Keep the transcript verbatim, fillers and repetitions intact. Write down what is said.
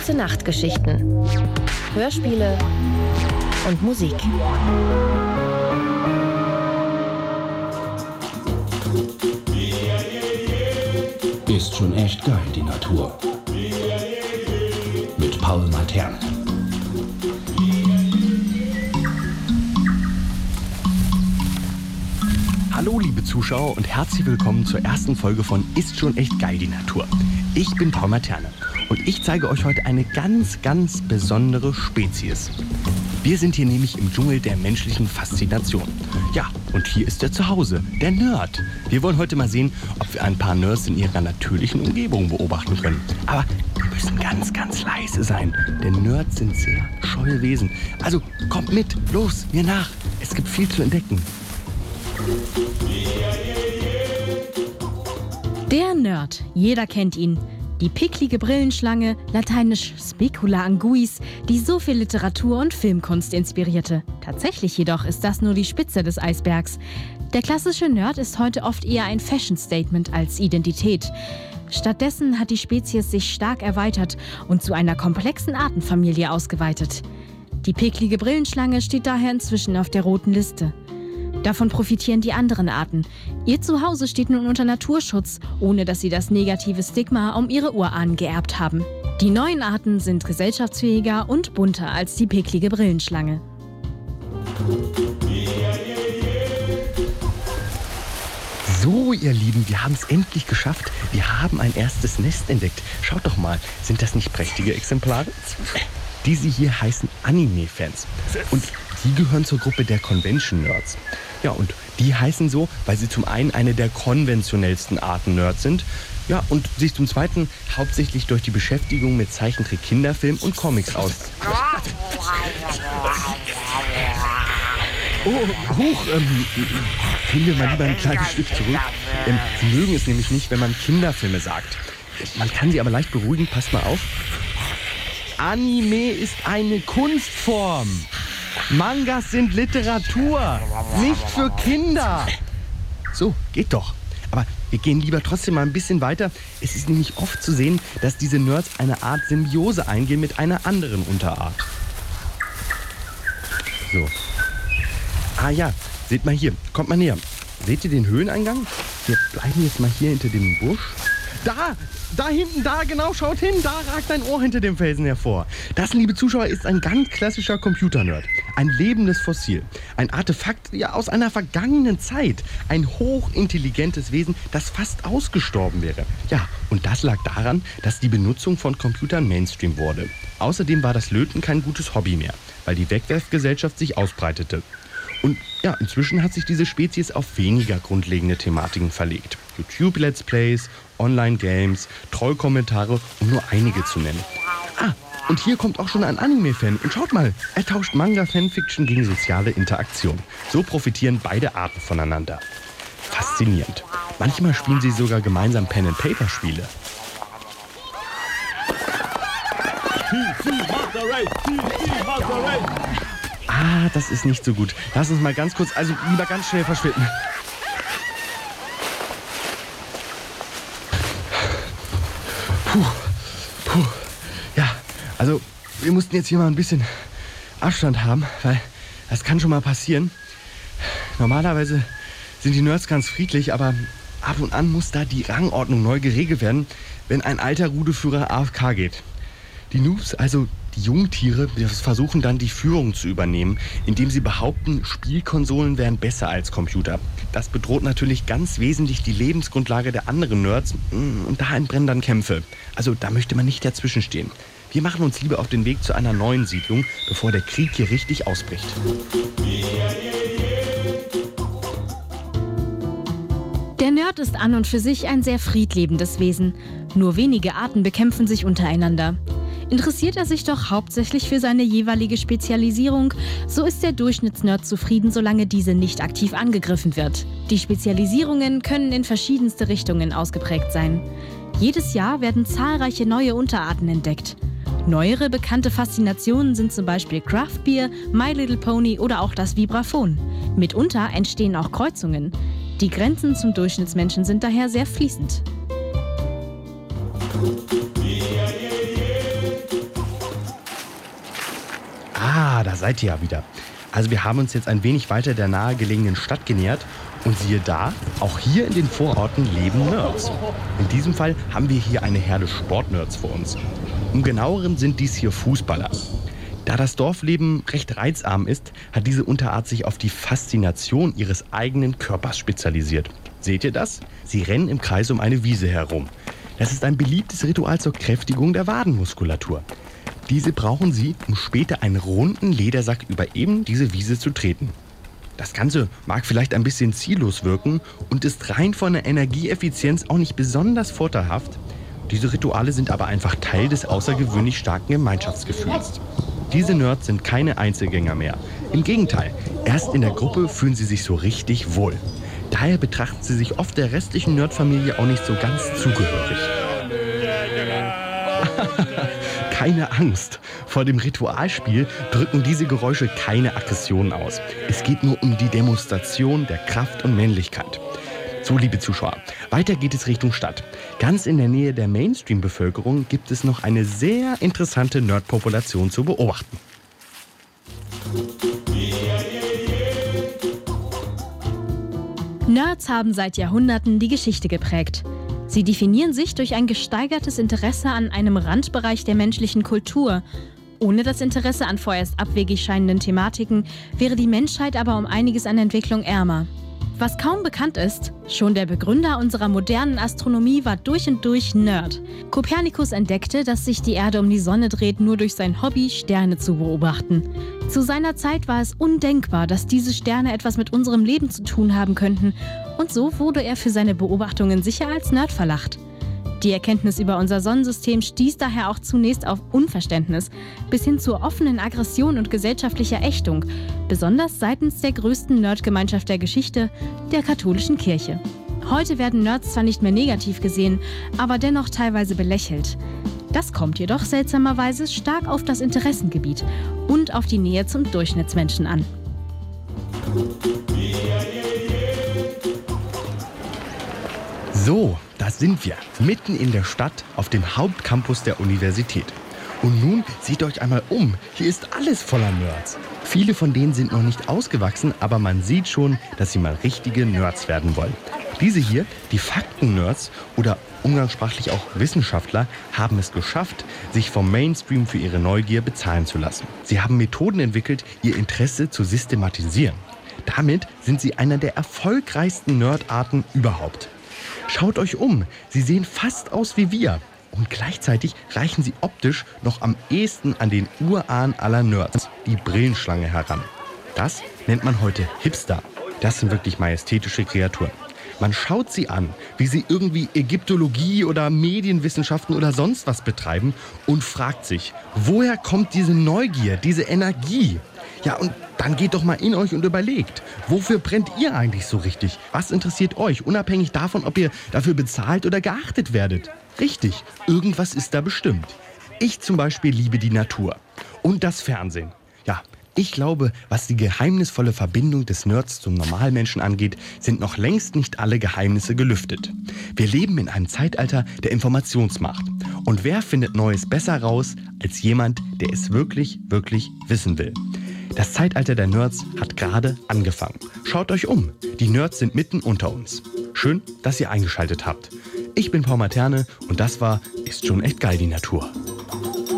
Gute Nachtgeschichten, Hörspiele und Musik. Ist schon echt geil, die Natur. Mit Paul Materne. Hallo liebe Zuschauer und herzlich willkommen zur ersten Folge von Ist schon echt geil, die Natur. Ich bin Paul Materne und ich zeige euch heute eine ganz, ganz besondere Spezies. Wir sind hier nämlich im Dschungel der menschlichen Faszination. Ja, und hier ist er zu Hause, der Nerd. Wir wollen heute mal sehen, ob wir ein paar Nerds in ihrer natürlichen Umgebung beobachten können. Aber wir müssen ganz, ganz leise sein, denn Nerds sind sehr scheue Wesen. Also kommt mit, los, mir nach. Es gibt viel zu entdecken. Der Nerd, jeder kennt ihn. Die picklige Brillenschlange, lateinisch Specula anguis, die so viel Literatur und Filmkunst inspirierte. Tatsächlich jedoch ist das nur die Spitze des Eisbergs. Der klassische Nerd ist heute oft eher ein Fashion-Statement als Identität. Stattdessen hat die Spezies sich stark erweitert und zu einer komplexen Artenfamilie ausgeweitet. Die picklige Brillenschlange steht daher inzwischen auf der roten Liste. Davon profitieren die anderen Arten. Ihr Zuhause steht nun unter Naturschutz, ohne dass sie das negative Stigma um ihre Urahnen geerbt haben. Die neuen Arten sind gesellschaftsfähiger und bunter als die picklige Brillenschlange. So, ihr Lieben, wir haben es endlich geschafft. Wir haben ein erstes Nest entdeckt. Schaut doch mal, sind das nicht prächtige Exemplare? Diese hier heißen Anime-Fans. Und die gehören zur Gruppe der Convention-Nerds. Ja, und die heißen so, weil sie zum einen eine der konventionellsten Arten Nerds sind. Ja, und sich zum zweiten hauptsächlich durch die Beschäftigung mit Zeichentrick-Kinderfilmen und Comics aus. Oh, hoch, ähm, gehen wir mal lieber ein kleines Stück zurück. Ähm, sie mögen es nämlich nicht, wenn man Kinderfilme sagt. Man kann sie aber leicht beruhigen, passt mal auf. Anime ist eine Kunstform. Mangas sind Literatur, nicht für Kinder. So, geht doch. Aber wir gehen lieber trotzdem mal ein bisschen weiter. Es ist nämlich oft zu sehen, dass diese Nerds eine Art Symbiose eingehen mit einer anderen Unterart. So. Ah ja, seht mal hier, kommt mal näher. Seht ihr den Höhleneingang? Wir bleiben jetzt mal hier hinter dem Busch. Da, da hinten, da genau, schaut hin, da ragt ein Ohr hinter dem Felsen hervor. Das, liebe Zuschauer, ist ein ganz klassischer Computernerd. Ein lebendes Fossil. Ein Artefakt ja, aus einer vergangenen Zeit. Ein hochintelligentes Wesen, das fast ausgestorben wäre. Ja, und das lag daran, dass die Benutzung von Computern Mainstream wurde. Außerdem war das Löten kein gutes Hobby mehr, weil die Wegwerfgesellschaft sich ausbreitete. Und ja, inzwischen hat sich diese Spezies auf weniger grundlegende Thematiken verlegt. YouTube-Let's Plays, Online-Games, Trollkommentare, um nur einige zu nennen. Ah, und hier kommt auch schon ein Anime-Fan. Und schaut mal, er tauscht Manga-Fanfiction gegen soziale Interaktion. So profitieren beide Arten voneinander. Faszinierend. Manchmal spielen sie sogar gemeinsam Pen-and-Paper-Spiele. Ah, das ist nicht so gut. Lass uns mal ganz kurz, also lieber ganz schnell verschwinden. Puh, puh. Ja, also wir mussten jetzt hier mal ein bisschen Abstand haben, weil das kann schon mal passieren. Normalerweise sind die Nerds ganz friedlich, aber ab und an muss da die Rangordnung neu geregelt werden, wenn ein alter Rudelführer A F K geht. Die Noobs, also die Jungtiere, versuchen dann die Führung zu übernehmen, indem sie behaupten, Spielkonsolen wären besser als Computer. Das bedroht natürlich ganz wesentlich die Lebensgrundlage der anderen Nerds und da entbrennen dann Kämpfe. Also da möchte man nicht dazwischenstehen. Wir machen uns lieber auf den Weg zu einer neuen Siedlung, bevor der Krieg hier richtig ausbricht. Der Nerd ist an und für sich ein sehr friedlebendes Wesen. Nur wenige Arten bekämpfen sich untereinander. Interessiert er sich doch hauptsächlich für seine jeweilige Spezialisierung, so ist der Durchschnittsnerd zufrieden, solange diese nicht aktiv angegriffen wird. Die Spezialisierungen können in verschiedenste Richtungen ausgeprägt sein. Jedes Jahr werden zahlreiche neue Unterarten entdeckt. Neuere bekannte Faszinationen sind zum Beispiel Craft Beer, My Little Pony oder auch das Vibraphon. Mitunter entstehen auch Kreuzungen. Die Grenzen zum Durchschnittsmenschen sind daher sehr fließend. da seid ihr ja wieder. Also wir haben uns jetzt ein wenig weiter der nahegelegenen Stadt genähert und siehe da, auch hier in den Vororten leben Nerds. In diesem Fall haben wir hier eine Herde Sportnerds vor uns. Im Genaueren sind dies hier Fußballer. Da das Dorfleben recht reizarm ist, hat diese Unterart sich auf die Faszination ihres eigenen Körpers spezialisiert. Seht ihr das? Sie rennen im Kreis um eine Wiese herum. Das ist ein beliebtes Ritual zur Kräftigung der Wadenmuskulatur. Diese brauchen sie, um später einen runden Ledersack über eben diese Wiese zu treten. Das Ganze mag vielleicht ein bisschen ziellos wirken und ist rein von der Energieeffizienz auch nicht besonders vorteilhaft. Diese Rituale sind aber einfach Teil des außergewöhnlich starken Gemeinschaftsgefühls. Diese Nerds sind keine Einzelgänger mehr. Im Gegenteil, erst in der Gruppe fühlen sie sich so richtig wohl. Daher betrachten sie sich oft der restlichen Nerdfamilie auch nicht so ganz zugehörig. Keine Angst. Vor dem Ritualspiel drücken diese Geräusche keine Aggressionen aus. Es geht nur um die Demonstration der Kraft und Männlichkeit. So, liebe Zuschauer, weiter geht es Richtung Stadt. Ganz in der Nähe der Mainstream-Bevölkerung gibt es noch eine sehr interessante Nerd-Population zu beobachten. Nerds haben seit Jahrhunderten die Geschichte geprägt. Sie definieren sich durch ein gesteigertes Interesse an einem Randbereich der menschlichen Kultur. Ohne das Interesse an vorerst abwegig scheinenden Thematiken wäre die Menschheit aber um einiges an Entwicklung ärmer. Was kaum bekannt ist, schon der Begründer unserer modernen Astronomie war durch und durch Nerd. Kopernikus entdeckte, dass sich die Erde um die Sonne dreht, nur durch sein Hobby, Sterne zu beobachten. Zu seiner Zeit war es undenkbar, dass diese Sterne etwas mit unserem Leben zu tun haben könnten. Und so wurde er für seine Beobachtungen sicher als Nerd verlacht. Die Erkenntnis über unser Sonnensystem stieß daher auch zunächst auf Unverständnis, bis hin zur offenen Aggression und gesellschaftlicher Ächtung, besonders seitens der größten Nerdgemeinschaft der Geschichte, der katholischen Kirche. Heute werden Nerds zwar nicht mehr negativ gesehen, aber dennoch teilweise belächelt. Das kommt jedoch seltsamerweise stark auf das Interessengebiet und auf die Nähe zum Durchschnittsmenschen an. So, da sind wir, mitten in der Stadt auf dem Hauptcampus der Universität. Und nun seht euch einmal um, hier ist alles voller Nerds. Viele von denen sind noch nicht ausgewachsen, aber man sieht schon, dass sie mal richtige Nerds werden wollen. Diese hier, die Fakten-Nerds oder umgangssprachlich auch Wissenschaftler, haben es geschafft, sich vom Mainstream für ihre Neugier bezahlen zu lassen. Sie haben Methoden entwickelt, ihr Interesse zu systematisieren. Damit sind sie einer der erfolgreichsten Nerdarten überhaupt. Schaut euch um, sie sehen fast aus wie wir. Und gleichzeitig reichen sie optisch noch am ehesten an den Urahn aller Nerds, die Brillenschlange, heran. Das nennt man heute Hipster. Das sind wirklich majestätische Kreaturen. Man schaut sie an, wie sie irgendwie Ägyptologie oder Medienwissenschaften oder sonst was betreiben und fragt sich, woher kommt diese Neugier, diese Energie? Ja, und dann geht doch mal in euch und überlegt, wofür brennt ihr eigentlich so richtig? Was interessiert euch, unabhängig davon, ob ihr dafür bezahlt oder geachtet werdet? Richtig, irgendwas ist da bestimmt. Ich zum Beispiel liebe die Natur und das Fernsehen. Ja, ich glaube, was die geheimnisvolle Verbindung des Nerds zum Normalmenschen angeht, sind noch längst nicht alle Geheimnisse gelüftet. Wir leben in einem Zeitalter der Informationsmacht. Und wer findet Neues besser raus als jemand, der es wirklich, wirklich wissen will? Das Zeitalter der Nerds hat gerade angefangen. Schaut euch um, die Nerds sind mitten unter uns. Schön, dass ihr eingeschaltet habt. Ich bin Paul Materne und das war Ist schon echt geil, die Natur.